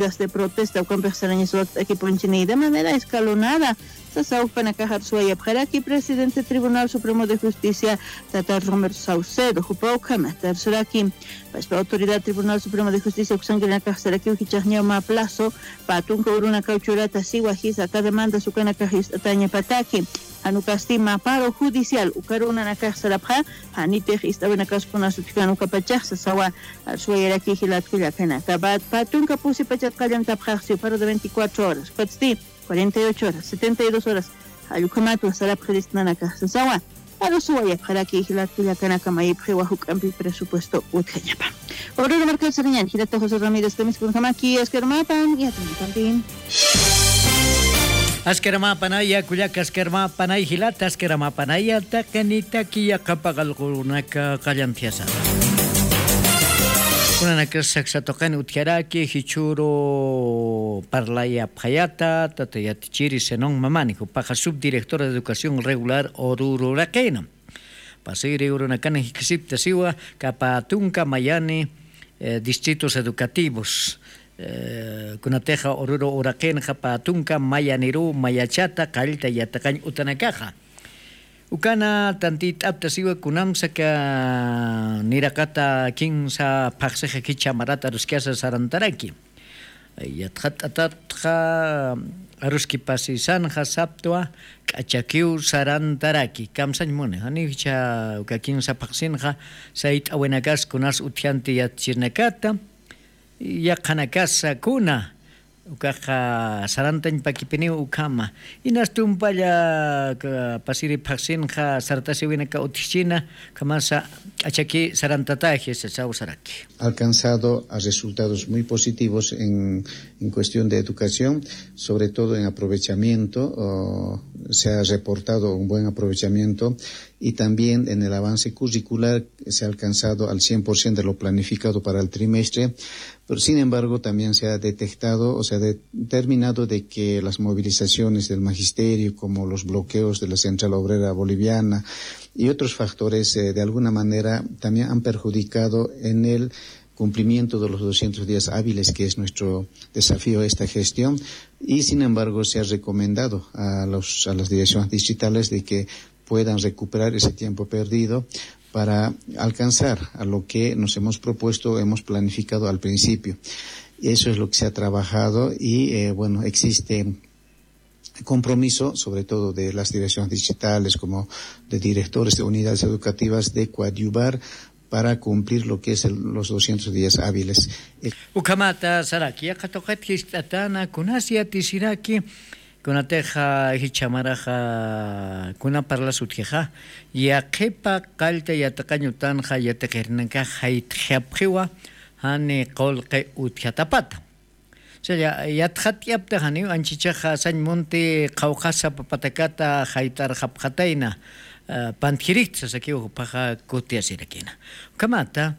huelgas de protesta o campesinañas aquí por de manera escalonada. Sasauk Panacajar Suaya Paraki, presidente del Tribunal Supremo de Justicia, Tatar Romer Saucedo, Jupaucama, Terceraki, pues la autoridad Tribunal Supremo de Justicia, Uxangana Cajaraki, Ukichagniama Plazo, Patunca Uruna Cauchurata, Siwajis, acá demanda su canacajis Tanya Pataki. Anukastima paro judicial ukaruna na kasarapha hanite istaba na kaspuna sutikanu kapachaksa sawa suayera ki hilat kuya kana tabat patun kapusi pachat kalyam tapkhasi paro de 24 horas patsti 48 horas 72 horas alukamatu sarap khrisna na kasa sawa alo suaya para ki hilat kuya kana kama ibkhiwa hukampi presupuesto utkanyapa oro marcal serenyan hilata José Ramírez temis kun kamaki eskermapan ya también Askerma panaya kuyak askerma panay hilat askerma panaya takanita kiya kapagal kunaka kalyantiasa. Kunanaka saksatokan utkaraki hichuro parlaya payata tatayat chiri senong mamanico paja subdirectora de educación regular Oruro Raquena. Pasiri urunakan hikisipta siwa kapatunka mayani distritos educativos. Kunateja Oruro Uraken Patunka Mayaniru Mayachata Kalta Yatakan Utanakaja Ukana tantit aptasiwa kunamsaka nirakata kinsa pakseja kichamarata ruskiasa sarantaraki yathat atatja aruski pasisanja saptua kachakiu sarantaraki kamsañmune hanicha ukakinsa paksinja sait awenakas kunas utianti yatchirnakata yaqanakasa kuna ukaja sarantañ pakipini ukama inastumpalla pasiri paksinja sartasiwinaka utichina kamasa achaki sarantataje sausaraki alcanzado a resultados muy positivos en cuestión de educación, sobre todo en aprovechamiento, se ha reportado un buen aprovechamiento y también en el avance curricular se ha alcanzado al 100% de lo planificado para el trimestre, pero sin embargo también se ha detectado o se ha determinado de que las movilizaciones del magisterio, como los bloqueos de la Central Obrera Boliviana y otros factores de alguna manera también han perjudicado en el cumplimiento de los 200 días hábiles, que es nuestro desafío esta gestión, y sin embargo se ha recomendado a las direcciones distritales de que puedan recuperar ese tiempo perdido para alcanzar a lo que nos hemos propuesto, hemos planificado al principio. Eso es lo que se ha trabajado y existe compromiso, sobre todo de las direcciones distritales como de directores de unidades educativas, de coadyuvar para cumplir lo que es los 200 días hábiles. Ukamata saraki yakatoqat histatana kunasia tisiraki kunateja hichamaraja kuna parla sutjeja yaqipa qalta yataqañutanja yataqirnanka haytjapqiwa hani qolqi utjatapata yatjat hani anchichaja sañmunti qawqasa papatakata haytarjapqatayna Pantkirikta sakiu paja kotia sirakina. Kamata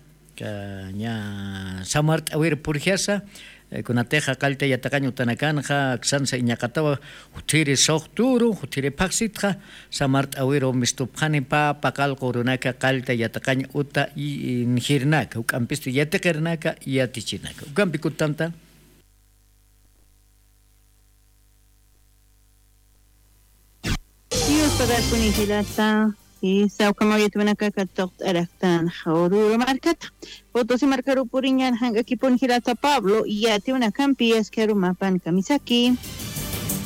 nya samart awir purgiasa kunateja kalta yatakañu tanakanja xansa iñakatawa hutiri soqturu hutiri paksitja samart awiro mistupjani pa pakal korunaka kalta yatakañu uta y njirnaka ukampisti yatakernaka yatichinaka ukampi kutanta para kunihilata y saukamaya tumanaka katot araktan Oruro markata fotos y marcaru purinyan hanga kipon hilata Pablo y ya tiene una campi es que mapan kamisaki